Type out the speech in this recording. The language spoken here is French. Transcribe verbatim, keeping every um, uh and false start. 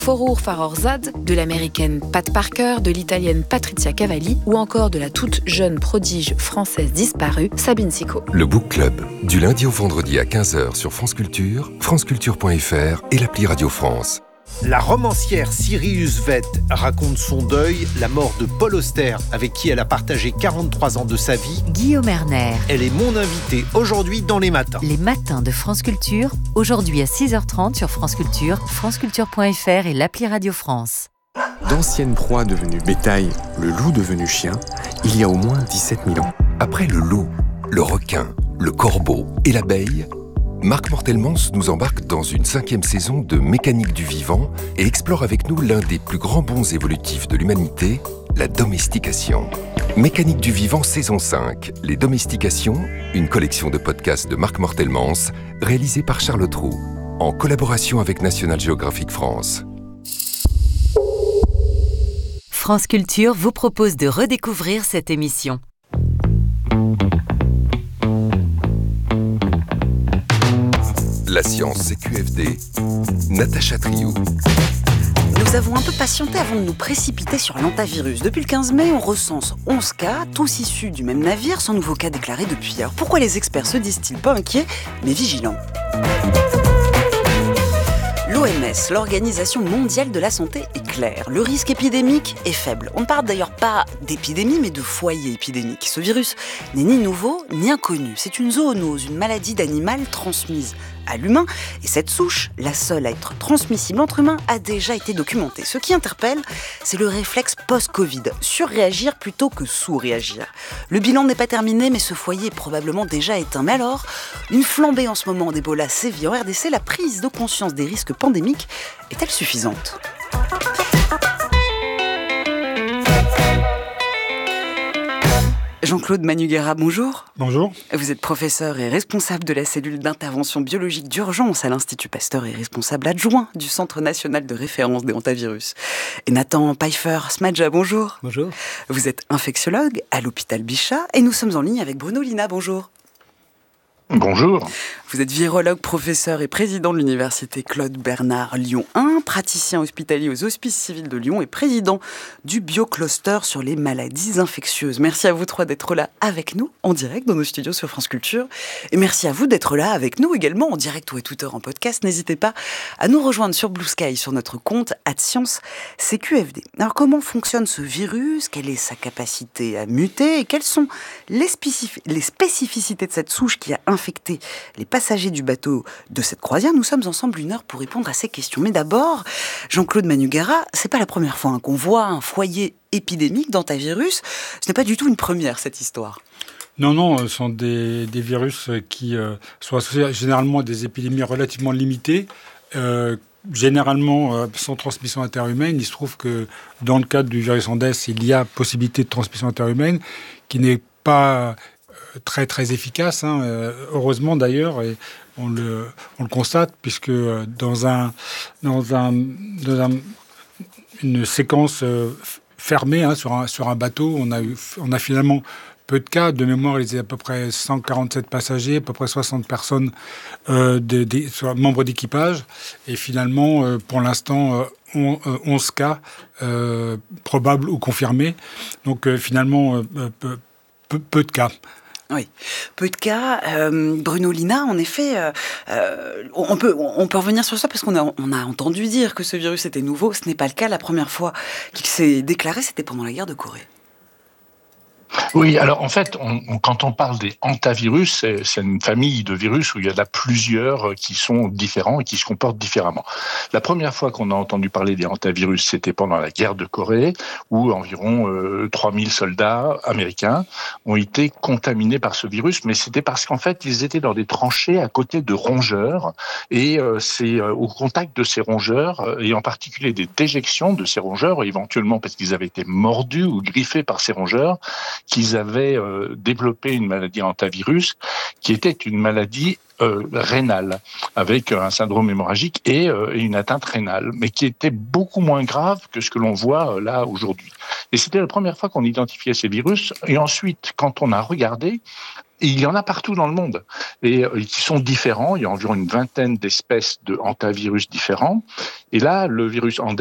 Forour Farrokhzad, de l'américaine Pat Parker, de l'italienne Patrizia Cavalli ou encore de la toute jeune prodige française disparue, Sabine Sicot. Le Book Club, du lundi au vendredi à quinze heures sur France Culture, franceculture point f r et l'appli Radio France. La romancière Sirius Vett raconte son deuil, la mort de Paul Auster, avec qui elle a partagé quarante-trois ans de sa vie. Guillaume Erner. Elle est mon invitée aujourd'hui dans Les Matins. Les Matins de France Culture, aujourd'hui à six heures trente sur France Culture, franceculture point f r et l'appli Radio France. D'anciennes proies devenues bétail, le loup devenu chien, il y a au moins dix-sept mille ans. Après le loup, le requin, le corbeau et l'abeille, Marc Mortelmans nous embarque dans une cinquième saison de Mécanique du vivant et explore avec nous l'un des plus grands bonds évolutifs de l'humanité, la domestication. Mécanique du vivant saison cinq, Les domestications, une collection de podcasts de Marc Mortelmans, réalisée par Charlotte Roux, en collaboration avec National Geographic France. France Culture vous propose de redécouvrir cette émission. La science C Q F D, Natacha Triou. Nous avons un peu patienté avant de nous précipiter sur l'hantavirus. Depuis le quinze mai, on recense onze cas, tous issus du même navire, sans nouveau cas déclarés depuis. Alors pourquoi les experts se disent-ils pas inquiets, mais vigilants ? L'O M S, l'Organisation mondiale de la santé, est claire. Le risque épidémique est faible. On ne parle d'ailleurs pas d'épidémie, mais de foyer épidémique. Ce virus n'est ni nouveau, ni inconnu. C'est une zoonose, une maladie d'animal transmise à l'humain. Et cette souche, la seule à être transmissible entre humains, a déjà été documentée. Ce qui interpelle, c'est le réflexe post-Covid. Surréagir plutôt que sous-réagir. Le bilan n'est pas terminé, mais ce foyer est probablement déjà éteint. Mais alors, une flambée en ce moment d'Ebola sévit en R D C, la prise de conscience des risques pandémiques est-elle suffisante ? Jean-Claude Manugera, bonjour. Bonjour. Vous êtes professeur et responsable de la cellule d'intervention biologique d'urgence à l'Institut Pasteur et responsable adjoint du Centre national de référence des hantavirus. Et Nathan Pfeiffer-Smadja, bonjour. Bonjour. Vous êtes infectiologue à l'hôpital Bichat et nous sommes en ligne avec Bruno Lina, bonjour. Bonjour. Vous êtes virologue, professeur et président de l'université Claude Bernard Lyon un, praticien hospitalier aux Hospices civils de Lyon et président du Biocluster sur les maladies infectieuses. Merci à vous trois d'être là avec nous en direct dans nos studios sur France Culture. Et merci à vous d'être là avec nous également en direct ou à toute heure en podcast. N'hésitez pas à nous rejoindre sur Blue Sky sur notre compte arobase science C Q F D. Alors comment fonctionne ce virus ? Quelle est sa capacité à muter ? Et quelles sont les, spécif- les spécificités de cette souche qui a infecté les passagers du bateau de cette croisière? Nous sommes ensemble une heure pour répondre à ces questions. Mais d'abord, Jean-Claude Manugera, c'est pas la première fois hein, qu'on voit un foyer épidémique d'hantavirus. Ce n'est pas du tout une première, cette histoire. Non, non, ce sont des, des virus qui euh, sont associés généralement à des épidémies relativement limitées, euh, généralement euh, sans transmission interhumaine. Il se trouve que dans le cadre du virus Andes, il y a possibilité de transmission interhumaine qui n'est pas très très efficace, hein, euh, heureusement d'ailleurs, et on le, on le constate, puisque dans, un, dans, un, dans un, une séquence euh, fermée hein, sur, un, sur un bateau, on a, eu, on a finalement peu de cas. De mémoire, il y avait à peu près cent quarante-sept passagers, à peu près soixante personnes, euh, de, de, membres d'équipage, et finalement, euh, pour l'instant, euh, on, euh, onze cas euh, probables ou confirmés. Donc euh, finalement, euh, peu, peu, peu de cas. Oui, peu de cas. Euh, Bruno Lina, en effet, euh, euh, on, peut, on peut revenir sur ça parce qu'on a, on a entendu dire que ce virus était nouveau. Ce n'est pas le cas. La première fois qu'il s'est déclaré, c'était pendant la guerre de Corée. Oui, alors en fait, on, on, quand on parle des hantavirus, c'est, c'est une famille de virus où il y en a plusieurs qui sont différents et qui se comportent différemment. La première fois qu'on a entendu parler des hantavirus, c'était pendant la guerre de Corée, où environ euh, trois mille soldats américains ont été contaminés par ce virus, mais c'était parce qu'en fait, ils étaient dans des tranchées à côté de rongeurs, et euh, c'est euh, au contact de ces rongeurs, euh, et en particulier des déjections de ces rongeurs, éventuellement parce qu'ils avaient été mordus ou griffés par ces rongeurs, qu'ils avaient euh, développé une maladie hantavirus qui était une maladie euh, rénale, avec un syndrome hémorragique et, euh, et une atteinte rénale, mais qui était beaucoup moins grave que ce que l'on voit euh, là aujourd'hui. Et c'était la première fois qu'on identifiait ces virus. Et ensuite, quand on a regardé, Et il y en a partout dans le monde, et, et qui sont différents. Il y a environ une vingtaine d'espèces de hantavirus différents. Et là, le virus